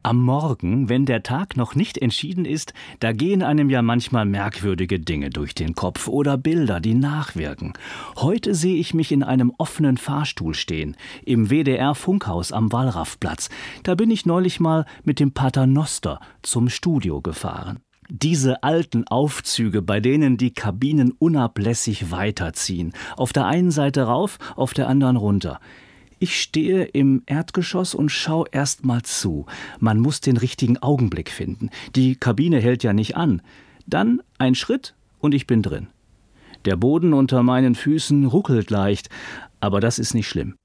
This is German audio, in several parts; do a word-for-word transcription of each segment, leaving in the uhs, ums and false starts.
Am Morgen, wenn der Tag noch nicht entschieden ist, da gehen einem ja manchmal merkwürdige Dinge durch den Kopf oder Bilder, die nachwirken. Heute sehe ich mich in einem offenen Fahrstuhl stehen, im W D R-Funkhaus am Wallraffplatz. Da bin ich neulich mal mit dem Paternoster zum Studio gefahren. Diese alten Aufzüge, bei denen die Kabinen unablässig weiterziehen. Auf der einen Seite rauf, auf der anderen runter. Ich stehe im Erdgeschoss und schaue erst mal zu. Man muss den richtigen Augenblick finden. Die Kabine hält ja nicht an. Dann ein Schritt und ich bin drin. Der Boden unter meinen Füßen ruckelt leicht, aber das ist nicht schlimm.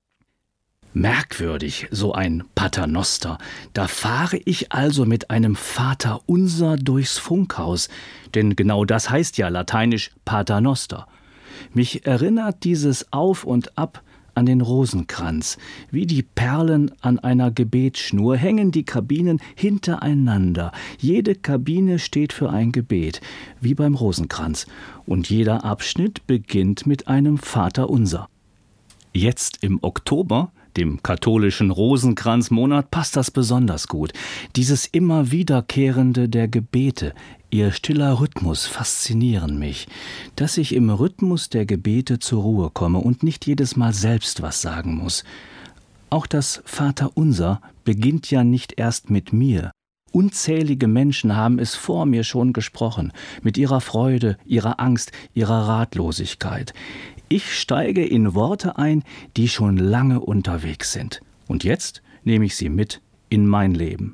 Merkwürdig, so ein Paternoster. Da fahre ich also mit einem Vaterunser durchs Funkhaus. Denn genau das heißt ja lateinisch Paternoster. Mich erinnert dieses Auf und Ab an den Rosenkranz. Wie die Perlen an einer Gebetsschnur hängen die Kabinen hintereinander. Jede Kabine steht für ein Gebet, wie beim Rosenkranz. Und jeder Abschnitt beginnt mit einem Vaterunser. Jetzt im Oktober, dem katholischen Rosenkranzmonat, passt das besonders gut. Dieses immer Wiederkehrende der Gebete, ihr stiller Rhythmus faszinieren mich, dass ich im Rhythmus der Gebete zur Ruhe komme und nicht jedes Mal selbst was sagen muss. Auch das Vaterunser beginnt ja nicht erst mit mir. Unzählige Menschen haben es vor mir schon gesprochen, mit ihrer Freude, ihrer Angst, ihrer Ratlosigkeit. Ich steige in Worte ein, die schon lange unterwegs sind. Und jetzt nehme ich sie mit in mein Leben.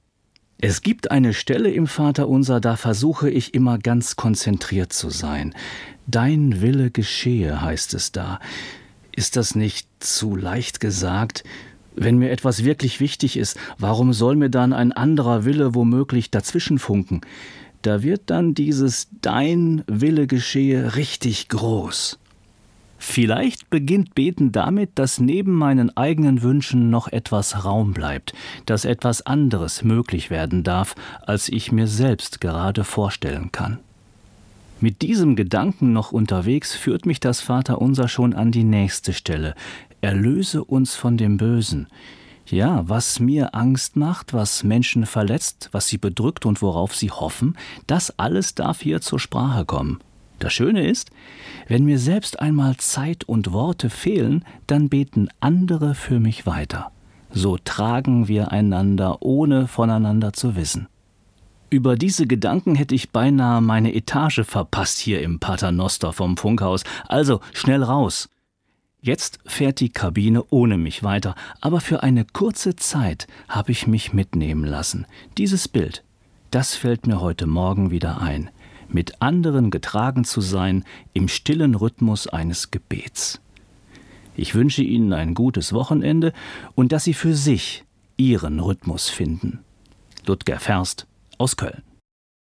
Es gibt eine Stelle im Vaterunser, da versuche ich immer ganz konzentriert zu sein. Dein Wille geschehe, heißt es da. Ist das nicht zu leicht gesagt? Wenn mir etwas wirklich wichtig ist, warum soll mir dann ein anderer Wille womöglich dazwischenfunken? Da wird dann dieses Dein Wille geschehe richtig groß. Vielleicht beginnt Beten damit, dass neben meinen eigenen Wünschen noch etwas Raum bleibt, dass etwas anderes möglich werden darf, als ich mir selbst gerade vorstellen kann. Mit diesem Gedanken noch unterwegs führt mich das Vaterunser schon an die nächste Stelle. Erlöse uns von dem Bösen. Ja, was mir Angst macht, was Menschen verletzt, was sie bedrückt und worauf sie hoffen, das alles darf hier zur Sprache kommen. Das Schöne ist, wenn mir selbst einmal Zeit und Worte fehlen, dann beten andere für mich weiter. So tragen wir einander, ohne voneinander zu wissen. Über diese Gedanken hätte ich beinahe meine Etage verpasst hier im Paternoster vom Funkhaus. Also schnell raus. Jetzt fährt die Kabine ohne mich weiter, aber für eine kurze Zeit habe ich mich mitnehmen lassen. Dieses Bild, das fällt mir heute Morgen wieder ein. Mit anderen getragen zu sein im stillen Rhythmus eines Gebets. Ich wünsche Ihnen ein gutes Wochenende und dass Sie für sich Ihren Rhythmus finden. Ludger Ferst aus Köln.